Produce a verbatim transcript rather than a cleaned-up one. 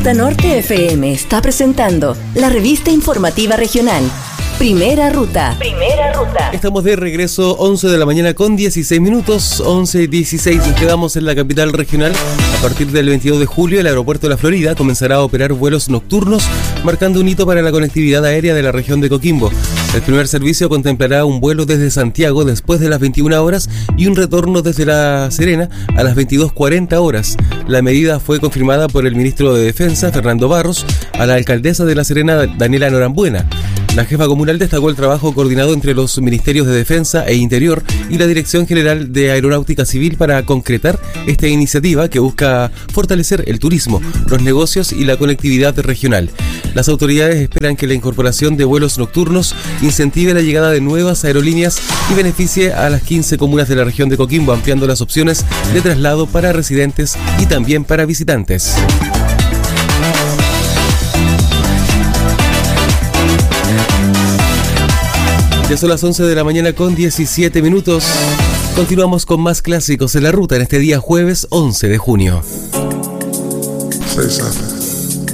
Ruta Norte F M está presentando la revista informativa regional. Primera Ruta. Primera Ruta. Estamos de regreso, once de la mañana con dieciséis minutos, once y dieciséis. Nos quedamos en la capital regional. A partir del veintidós de julio, el aeropuerto de la Florida comenzará a operar vuelos nocturnos, marcando un hito para la conectividad aérea de la región de Coquimbo. El primer servicio contemplará un vuelo desde Santiago después de las veintiuna horas y un retorno desde La Serena a las veintidós cuarenta horas. La medida fue confirmada por el ministro de Defensa, Fernando Barros, a la alcaldesa de La Serena, Daniela Norambuena. La jefa comunal destacó el trabajo coordinado entre los ministerios de Defensa e Interior y la Dirección General de Aeronáutica Civil para concretar esta iniciativa que busca fortalecer el turismo, los negocios y la conectividad regional. Las autoridades esperan que la incorporación de vuelos nocturnos incentive la llegada de nuevas aerolíneas y beneficie a las quince comunas de la región de Coquimbo, ampliando las opciones de traslado para residentes y también para visitantes. Ya son las once de la mañana con diecisiete minutos. Continuamos con más clásicos en la ruta en este día jueves once de junio. Say something.